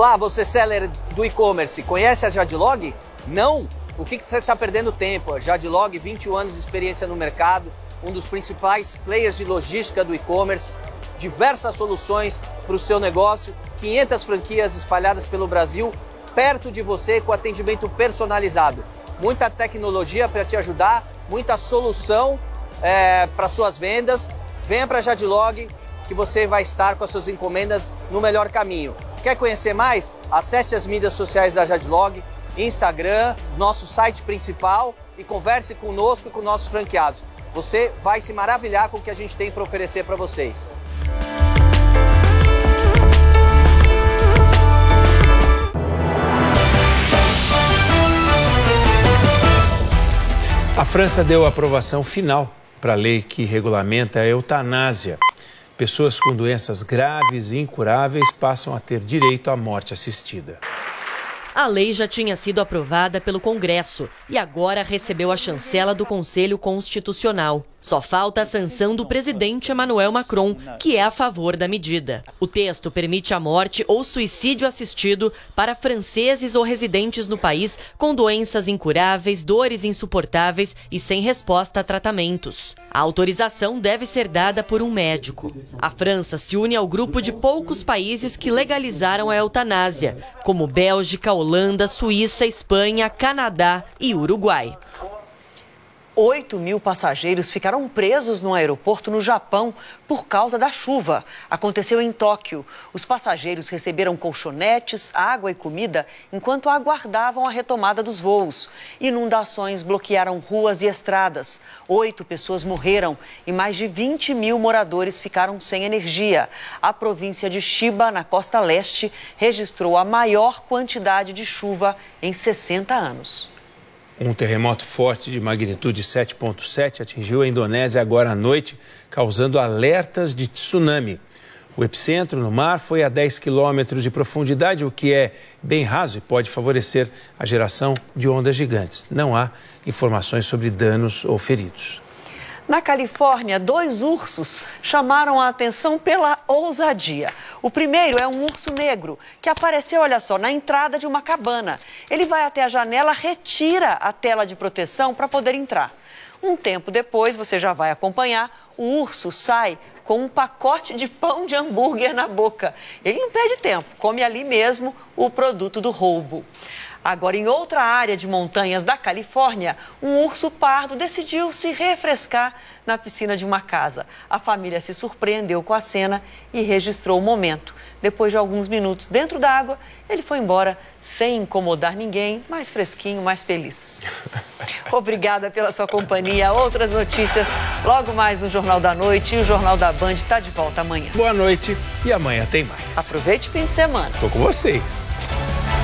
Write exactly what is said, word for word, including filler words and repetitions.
Olá, você seller do e-commerce, conhece a Jadlog? Não? O que, que você está perdendo tempo? A Jadlog, vinte e um anos de experiência no mercado, um dos principais players de logística do e-commerce, diversas soluções para o seu negócio, quinhentas franquias espalhadas pelo Brasil, perto de você com atendimento personalizado. Muita tecnologia para te ajudar, muita solução é, para suas vendas. Venha para a Jadlog que você vai estar com as suas encomendas no melhor caminho. Quer conhecer mais? Acesse as mídias sociais da Jadlog, Instagram, nosso site principal e converse conosco e com nossos franqueados. Você vai se maravilhar com o que a gente tem para oferecer para vocês. A França deu a aprovação final para a lei que regulamenta a eutanásia. Pessoas com doenças graves e incuráveis passam a ter direito à morte assistida. A lei já tinha sido aprovada pelo Congresso e agora recebeu a chancela do Conselho Constitucional. Só falta a sanção do presidente Emmanuel Macron, que é a favor da medida. O texto permite a morte ou suicídio assistido para franceses ou residentes no país com doenças incuráveis, dores insuportáveis e sem resposta a tratamentos. A autorização deve ser dada por um médico. A França se une ao grupo de poucos países que legalizaram a eutanásia, como Bélgica, Holanda, Suíça, Espanha, Canadá e Uruguai. oito mil passageiros ficaram presos no aeroporto no Japão por causa da chuva. Aconteceu em Tóquio. Os passageiros receberam colchonetes, água e comida enquanto aguardavam a retomada dos voos. Inundações bloquearam ruas e estradas. Oito pessoas morreram e mais de vinte mil moradores ficaram sem energia. A província de Chiba, na costa leste, registrou a maior quantidade de chuva em sessenta anos. Um terremoto forte de magnitude sete ponto sete atingiu a Indonésia agora à noite, causando alertas de tsunami. O epicentro no mar foi a dez quilômetros de profundidade, o que é bem raso e pode favorecer a geração de ondas gigantes. Não há informações sobre danos ou feridos. Na Califórnia, dois ursos chamaram a atenção pela ousadia. O primeiro é um urso negro que apareceu, olha só, na entrada de uma cabana. Ele vai até a janela, retira a tela de proteção para poder entrar. Um tempo depois, você já vai acompanhar, o urso sai com um pacote de pão de hambúrguer na boca. Ele não perde tempo, come ali mesmo o produto do roubo. Agora, em outra área de montanhas da Califórnia, um urso pardo decidiu se refrescar na piscina de uma casa. A família se surpreendeu com a cena e registrou o momento. Depois de alguns minutos dentro d'água, ele foi embora sem incomodar ninguém, mais fresquinho, mais feliz. Obrigada pela sua companhia. Outras notícias logo mais no Jornal da Noite, e o Jornal da Band está de volta amanhã. Boa noite e amanhã tem mais. Aproveite o fim de semana. Tô com vocês.